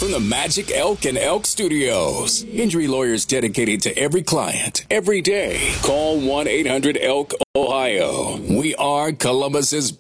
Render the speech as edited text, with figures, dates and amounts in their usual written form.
from the Magic Elk and Elk Studios. Injury lawyers dedicated to every client, every day. Call 1-800-ELK, Ohio. We are Columbus's